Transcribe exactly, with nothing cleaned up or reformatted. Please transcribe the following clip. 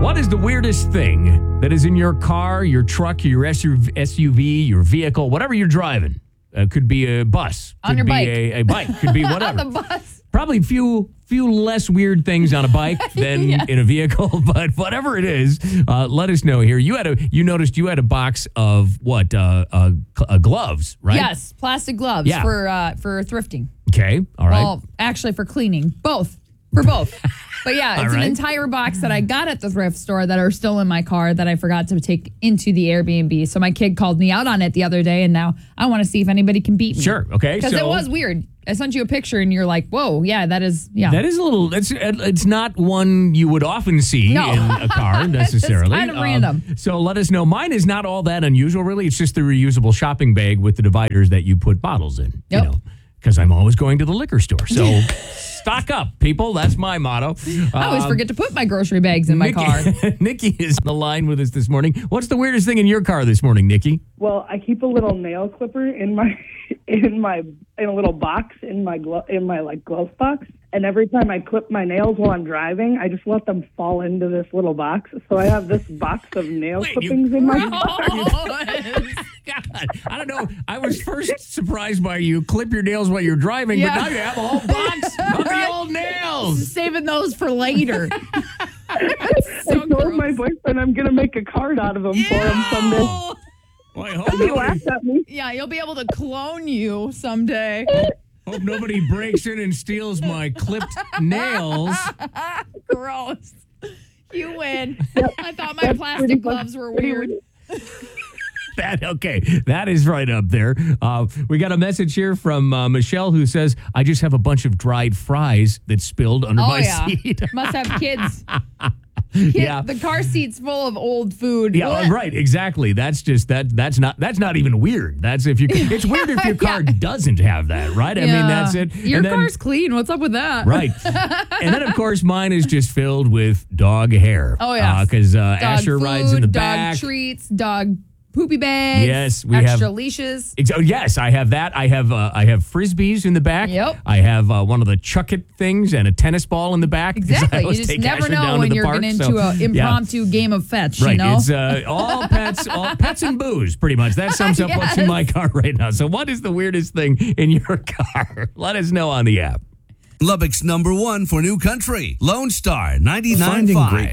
What is the weirdest thing that is in your car, your truck, your S U V, your vehicle, whatever you're driving? Uh, could be a bus. On could your be bike. A, a bike. Could be whatever. On the bus. Probably few few less weird things on a bike than Yes. in a vehicle, but whatever it is, uh, let us know here. You had a you noticed you had a box of what uh, uh, uh, gloves, right? Yes, plastic gloves Yeah. for uh, for thrifting. Okay, all right. Well, actually for cleaning. Both. For both. But yeah, it's All an right. entire box that I got at the thrift store that are still in my car that I forgot to take into the Airbnb. So my kid called me out on it the other day, and now I want to see if anybody can beat me. Sure, okay. Because so it was weird. I sent you a picture, and you're like, whoa, yeah, that is, yeah. That is a little. It's it's not one you would often see No. in a car necessarily. kind of random. So let us know. Mine is not all that unusual, really. It's just the reusable shopping bag with the dividers that you put bottles in. Yep. You know, because I'm always going to the liquor store. So stock up, people. That's my motto. I always Um, forget to put my grocery bags in my Nikki, car. Nikki is on the line with us this morning. What's the weirdest thing in your car this morning, Nikki? Well, I keep a little nail clipper in my in my in a little box in my glo- in my like glove box, and every time I clip my nails while I'm driving, I just let them fall into this little box. So I have this box of nail Wait, you- clippings in my box. God, I don't know. I was first surprised by you clip your nails while you're driving, Yeah. but now you have a whole box of the old nails. Saving those for later. I told gross. my boyfriend I'm gonna make a card out of them for him someday. Well, I hope He nobody, laughed at me. Yeah, you'll be able to clone you someday. hope nobody breaks in and steals my clipped nails. Gross. You win. I thought my That's plastic pretty gloves were pretty weird. That okay, that is right up there. Uh, we got a message here from uh, Michelle who says, "I just have a bunch of dried fries that spilled under Oh, my yeah. seat." Must have kids. Kid, Yeah. The car seat's full of old food. Yeah, Blech. right. Exactly. That's just that. That's not. That's not even weird. That's if you. It's weird if your car Yeah. doesn't have that, right? I mean, Yeah. that's it. Your And then- car's clean. What's up with that? right. And then, of course, mine is just filled with dog hair. Oh, yeah. Because uh, Dog Asher food, rides in the dog back. treats, dog poopy bags. Yes, we extra have- leashes. Ex- oh, yes, I have that. I have uh, I have frisbees in the back. Yep. I have uh, one of the chuck it things and a tennis ball in the back. 'cause I Exactly. You always just take never Asher down know to when the you're park, getting so, into an yeah. impromptu game of fetch, Right. you know? It's uh, all pets, all pets and booze, pretty much. That sums up what's in Yes. my car right now. So, what is the weirdest thing in your car? Let us know on the app. Lubbock's number one for new country, Lone Star ninety-nine Finding point five. great